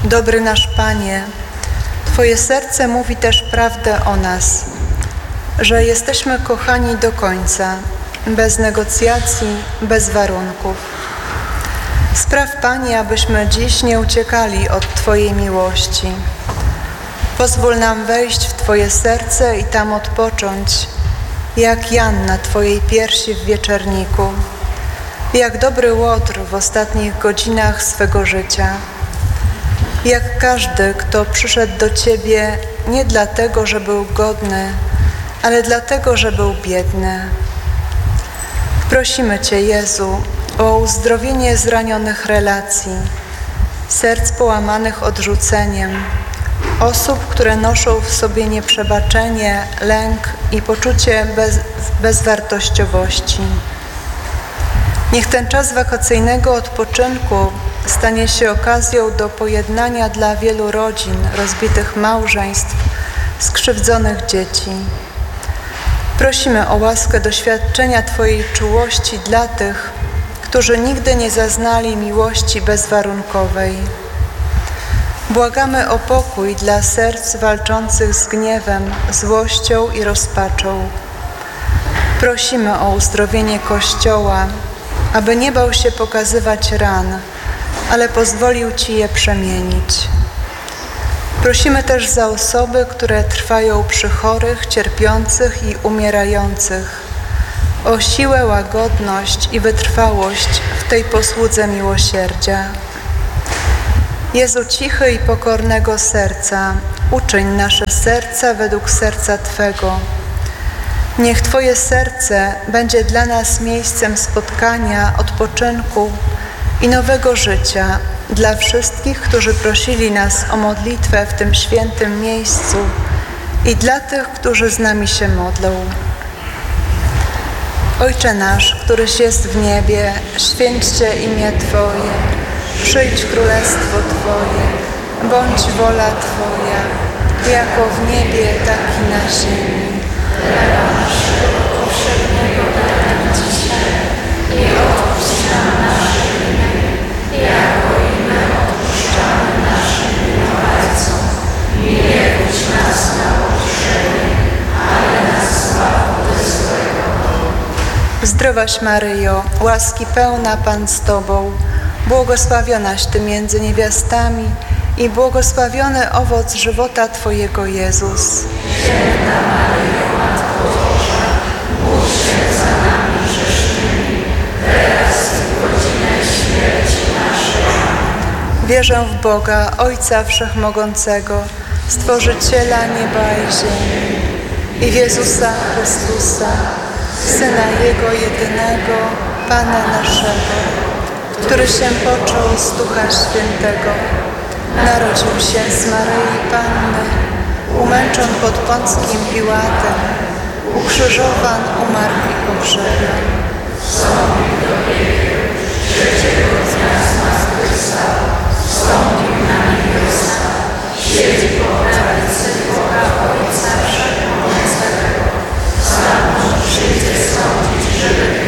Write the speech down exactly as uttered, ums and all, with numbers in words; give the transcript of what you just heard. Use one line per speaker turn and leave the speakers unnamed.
Dobry nasz Panie, Twoje serce mówi też prawdę o nas, że jesteśmy kochani do końca, bez negocjacji, bez warunków. Spraw, Panie, abyśmy dziś nie uciekali od Twojej miłości. Pozwól nam wejść w Twoje serce i tam odpocząć, jak Jan na Twojej piersi w wieczerniku, jak dobry łotr w ostatnich godzinach swego życia, jak każdy, kto przyszedł do Ciebie nie dlatego, że był godny, ale dlatego, że był biedny. Prosimy Cię, Jezu, o uzdrowienie zranionych relacji, serc połamanych odrzuceniem, osób, które noszą w sobie nieprzebaczenie, lęk i poczucie bez, bezwartościowości. Niech ten czas wakacyjnego odpoczynku stanie się okazją do pojednania dla wielu rodzin, rozbitych małżeństw, skrzywdzonych dzieci. Prosimy o łaskę doświadczenia Twojej czułości dla tych, którzy nigdy nie zaznali miłości bezwarunkowej. Błagamy o pokój dla serc walczących z gniewem, złością i rozpaczą. Prosimy o uzdrowienie Kościoła, aby nie bał się pokazywać ran, ale pozwolił Ci je przemienić. Prosimy też za osoby, które trwają przy chorych, cierpiących i umierających, o siłę, łagodność i wytrwałość w tej posłudze miłosierdzia. Jezu cichy i pokornego serca, uczyń nasze serca według serca Twego. Niech Twoje serce będzie dla nas miejscem spotkania, odpoczynku i nowego życia dla wszystkich, którzy prosili nas o modlitwę w tym świętym miejscu i dla tych, którzy z nami się modlą. Ojcze nasz, któryś jest w niebie, święćcie imię Twoje, przyjdź królestwo Twoje, bądź wola Twoja, jako w niebie, tak i na ziemi.
Chleba naszego powszedniego daj nam dzisiaj i odpuść nam nasze winy, jako i my odpuszczamy naszym winowajcom. I nie wódź nas na pokuszenie, ale nas zbaw ode złego.
Zdrowaś Maryjo, łaski pełna Pan z Tobą, błogosławionaś Ty między niewiastami i błogosławiony owoc żywota Twojego, Jezus.
Święta Maryjo, Matko Boża, módl się za nami grzesznymi, teraz i w godzinę śmierci naszej. Amen.
Wierzę w Boga, Ojca Wszechmogącego, Stworzyciela nieba i ziemi, i w Jezusa Chrystusa, Syna Jego jedynego, Pana naszego, który się począł z Ducha Świętego, narodził się z Maryi Panny, umęczon pod Pąckim Piłatem, ukrzyżowan, umarł i pogrzebion.
Wstąpił do piekieł, trzeciego dnia zmartwychwstał, wstąpił na niebiosa, siedzi po prawicy Boga Ojca Wszechmogącego, stamtąd przyjdzie sądzić żywych